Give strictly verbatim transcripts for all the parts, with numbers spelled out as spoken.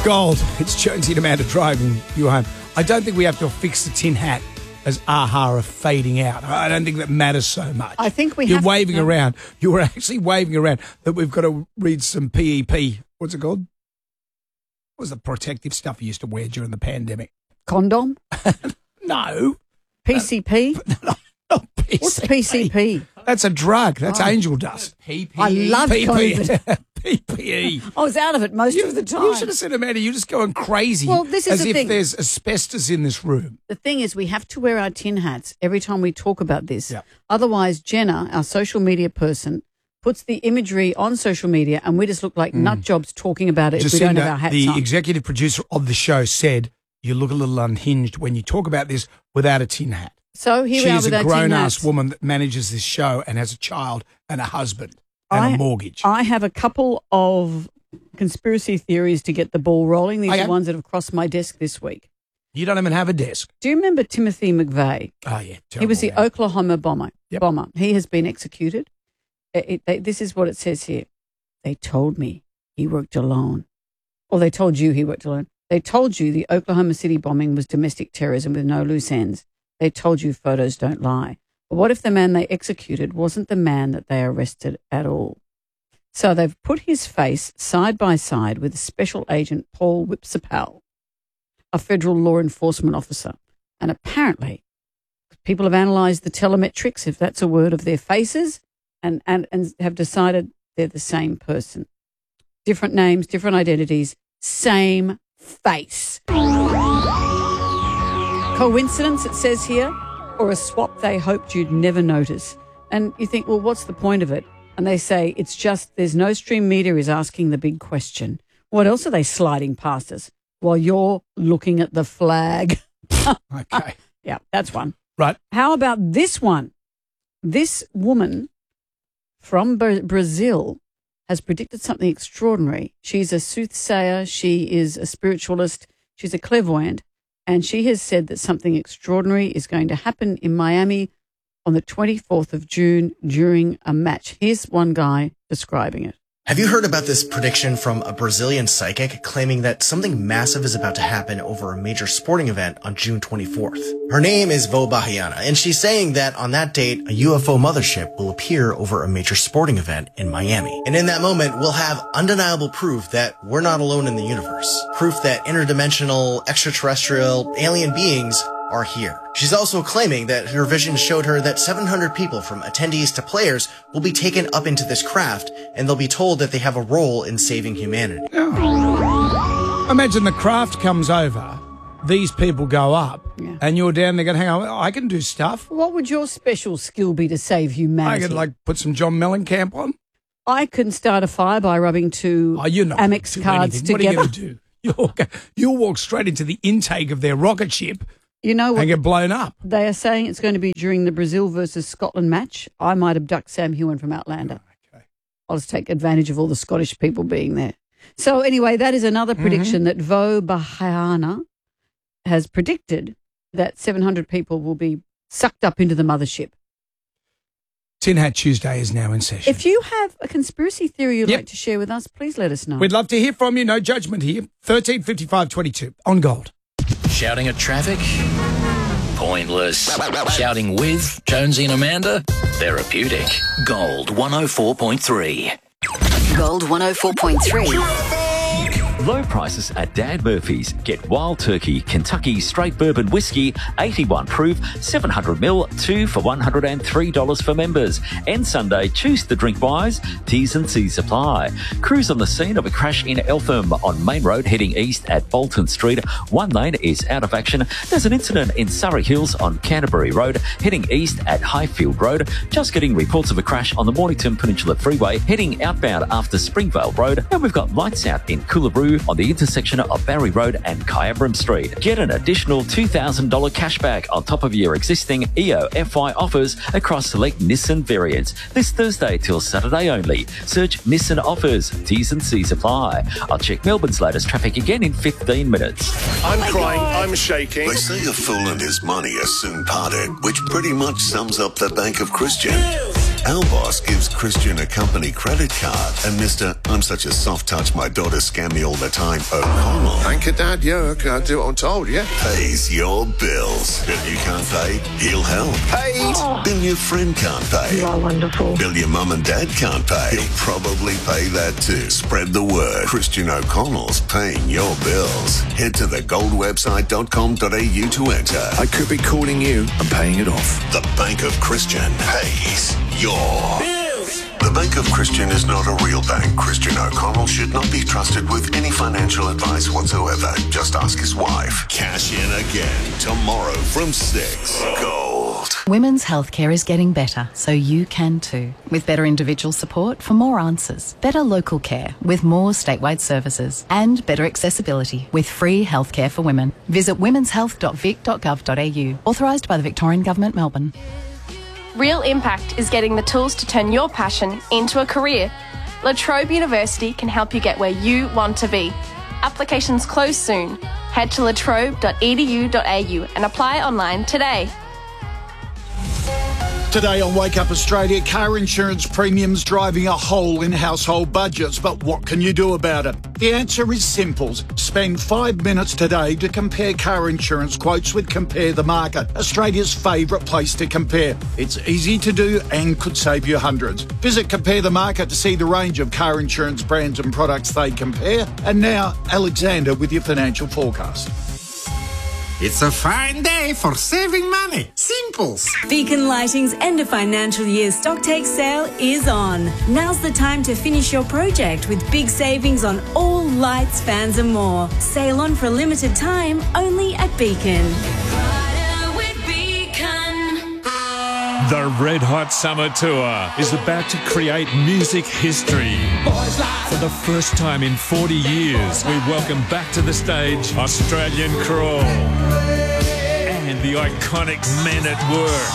Gold. It's Jonesy and Amanda driving you home. I don't think we have to fix the tin hat as AHA are fading out. I don't think that matters so much. I think we You're have waving to, around. You were actually waving around that we've got to read some P E P. What's it called? What was the protective stuff you used to wear during the pandemic? Condom? No. P C P? No, not P C P. What's P C P? That's a drug. That's Oh. angel dust. P P E. I love P P E. COVID. P P E. I was out of it most You, of the time. you should have said, Amanda, you're just going crazy. Well, this is as the if thing. there's asbestos in this room. The thing is, we have to wear our tin hats every time we talk about this. Yeah. Otherwise, Jenna, our social media person, puts the imagery on social media and we just look like nut jobs talking about it if we don't have our hats the on. executive producer of the show, said you look a little unhinged when you talk about this without a tin hat. So here we are She's with a our tin grown-ass hats. woman that manages this show and has a child and a husband and I- a mortgage. I have a couple of conspiracy theories to get the ball rolling. These Okay. are ones that have crossed my desk this week. You don't even have a desk. Do you remember Timothy McVeigh? Oh, yeah. He was the terrible man. Oklahoma bomber. Yep. Bomber. He has been executed. It, it, they, this is what it says here. They told me he worked alone. Or they told you he worked alone. They told you the Oklahoma City bombing was domestic terrorism with no loose ends. They told you photos don't lie. But what if the man they executed wasn't the man that they arrested at all? So they've put his face side by side with Special Agent Paul Whipsapal, a federal law enforcement officer. And apparently, people have analysed the telemetrics, if that's a word, of their faces and, and, and have decided they're the same person. Different names, different identities, same face. Coincidence, it says here, or a swap they hoped you'd never notice. And you think, well, what's the point of it? And they say, it's just there's no stream media is asking the big question. What else are they sliding past us while you're looking at the flag? Okay. Yeah, that's one. Right. How about this one? This woman from Bra- Brazil has predicted something extraordinary. She's a soothsayer. She is a spiritualist. She's a clairvoyant. And she has said that something extraordinary is going to happen in Miami on the twenty-fourth of June during a match. Here's one guy describing it. Have you heard about this prediction from a Brazilian psychic claiming that something massive is about to happen over a major sporting event on June twenty-fourth? Her name is Vo Bahiana, and she's saying that on that date, a U F O mothership will appear over a major sporting event in Miami. And in that moment, we'll have undeniable proof that we're not alone in the universe. Proof that interdimensional, extraterrestrial, alien beings are here. She's also claiming that her vision showed her that seven hundred people, from attendees to players, will be taken up into this craft, and they'll be told that they have a role in saving humanity. Oh. Imagine the craft comes over, these people go up, Yeah. and you're down there going, hang on, I can do stuff. What would your special skill be to save I humanity? could, like, put some John Mellencamp on. I can start a fire by rubbing two Oh, you're not gonna Amex do cards anything. What are you together. going to do? You'll, go- you'll walk straight into the intake of their rocket ship You know what? and get blown up. They are saying it's going to be during the Brazil versus Scotland match. I might abduct Sam Hewen from Outlander. Okay. I'll just take advantage of all the Scottish people being there. So anyway, that is another Mm-hmm. prediction that Vo Bahiana has predicted that seven hundred people will be sucked up into the mothership. Tin Hat Tuesday is now in session. If you have a conspiracy theory you'd Yep. like to share with us, please let us know. We'd love to hear from you. No judgment here. thirteen fifty-five twenty-two on Gold. Shouting at traffic? Pointless. Shouting with Jonesy and Amanda? Therapeutic. Gold one oh four point three. Gold one oh four point three. Low prices at Dan Murphy's. Get Wild Turkey Kentucky Straight Bourbon Whiskey, eighty-one proof, seven hundred mil, two for one hundred three dollars for members. And Sunday, choose the drink wise. T's and C's apply. Cruise on the scene of a crash in Eltham on Main Road heading east at Bolton Street. One lane is out of action. There's an incident in Surrey Hills on Canterbury Road heading east at Highfield Road. Just getting reports of a crash on the Mornington Peninsula Freeway heading outbound after Springvale Road. And we've got lights out in Coolaroo on the intersection of Barry Road and Kyabram Street. Get an additional two thousand dollars cashback on top of your existing E O F Y offers across select Nissan variants. This Thursday till Saturday only. Search Nissan offers. T's and C's apply. I'll check Melbourne's latest traffic again in fifteen minutes. I'm crying, I'm shaking. They say a fool and his money are soon parted, which pretty much sums up the Bank of Christian. Our boss gives Christian a company credit card, and Mister I'm such a soft touch, my daughter scam me all the time, O'Connell. Thank you, Dad. Yeah, I do what I'm told, yeah. Pays your bills. Bill you can't pay, he'll help. Paid. Oh. Bill your friend can't pay. You are wonderful. Bill your mum and dad can't pay. He'll probably pay that too. Spread the word. Christian O'Connell's paying your bills. Head to the gold website dot com dot a u to enter. I could be calling you and paying it off. The Bank of Christian pays your bills. The Bank of Christian is not a real bank. Christian O'Connell should not be trusted with any financial advice whatsoever. Just ask his wife. Cash in again tomorrow from six. Gold. Women's healthcare is getting better, so you can too. With better individual support for more answers, better local care with more statewide services, and better accessibility with free healthcare for women. Visit womens health dot vic dot gov dot a u. Authorised by the Victorian Government, Melbourne. Real Impact is getting the tools to turn your passion into a career. La Trobe University can help you get where you want to be. Applications close soon. Head to la trobe dot e d u dot a u and apply online today. Today on Wake Up Australia, car insurance premiums driving a hole in household budgets. But what can you do about it? The answer is simple. Spend five minutes today to compare car insurance quotes with Compare the Market, Australia's favourite place to compare. It's easy to do and could save you hundreds. Visit Compare the Market to see the range of car insurance brands and products they compare. And now, Alexander with your financial forecast. It's a fine day for saving money. Simples. Beacon Lighting's end of financial year stocktake sale is on. Now's the time to finish your project with big savings on all lights, fans and more. Sale on for a limited time only at Beacon. The Red Hot Summer Tour is about to create music history. For the first time in forty years, we welcome back to the stage Australian Crawl and the iconic Men at Work.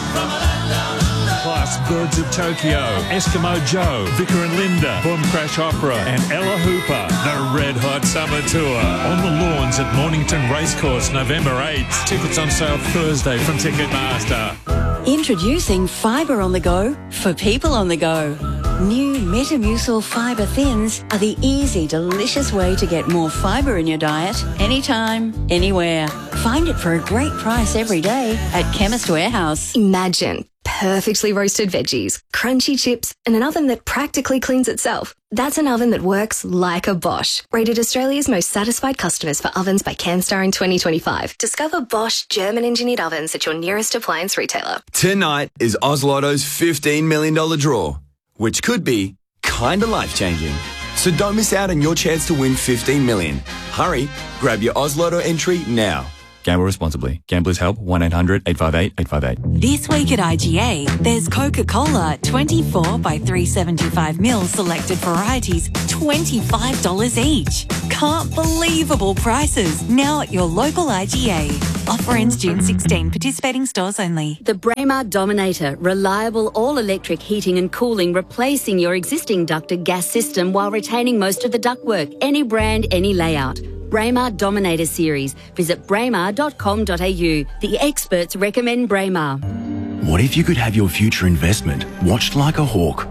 Plus Birds of Tokyo, Eskimo Joe, Vicar and Linda, Boom Crash Opera and Ella Hooper. The Red Hot Summer Tour on the lawns at Mornington Racecourse November eighth. Tickets on sale Thursday from Ticketmaster. Introducing Fibre on the Go for people on the go. New Metamucil Fibre Thins are the easy, delicious way to get more fibre in your diet anytime, anywhere. Find it for a great price every day at Chemist Warehouse. Imagine perfectly roasted veggies, crunchy chips, and an oven that practically cleans itself. That's an oven that works like a Bosch. Rated Australia's most satisfied customers for ovens by CanStar in twenty twenty-five. Discover Bosch German-engineered ovens at your nearest appliance retailer. Tonight is Oz Lotto's fifteen million dollars draw, which could be kinda life-changing. So don't miss out on your chance to win fifteen million dollars. Hurry, grab your Oz Lotto entry now. Gamble responsibly. Gamblers help one eight hundred eight five eight eight five eight. This week at I G A, there's Coca-Cola twenty-four by three seventy-five mil selected varieties, twenty-five dollars each. Can't believable prices now at your local I G A. Offer ends June sixteenth. Participating stores only. The Braemar Dominator, reliable all-electric heating and cooling, replacing your existing ducted gas system while retaining most of the ductwork. Any brand, any layout. Braemar Dominator Series. Visit braemar dot com dot a u. The experts recommend Braemar. What if you could have your future investment watched like a hawk?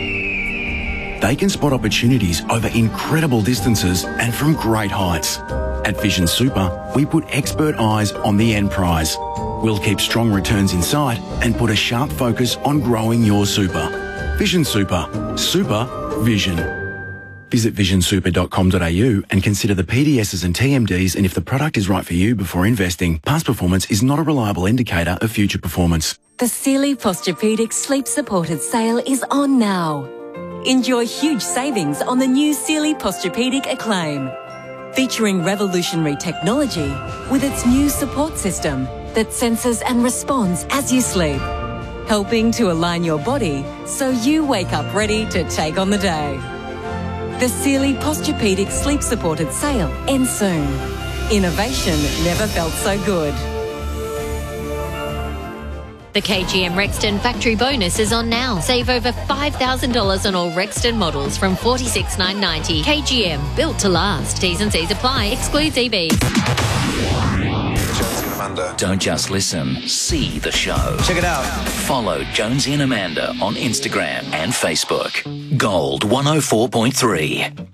They can spot opportunities over incredible distances and from great heights. At Vision Super, we put expert eyes on the end prize. We'll keep strong returns in sight and put a sharp focus on growing your super. Vision Super. Super Vision. Visit vision super dot com dot a u and consider the P D Ss and T M Ds and if the product is right for you before investing. Past performance is not a reliable indicator of future performance. The Sealy Posturepedic Sleep Supported sale is on now. Enjoy huge savings on the new Sealy Posturepedic Acclaim, featuring revolutionary technology with its new support system that senses and responds as you sleep, helping to align your body so you wake up ready to take on the day. The Sealy Posturepedic Sleep Supported sale ends soon. Innovation never felt so good. The K G M Rexton Factory Bonus is on now. Save over five thousand dollars on all Rexton models from forty-six thousand nine hundred ninety dollars. K G M, built to last. T's and C's apply. Excludes E Vs. under. Don't just listen, see the show. Check it out. Follow Jonesy and Amanda on Instagram and Facebook. Gold one oh four point three.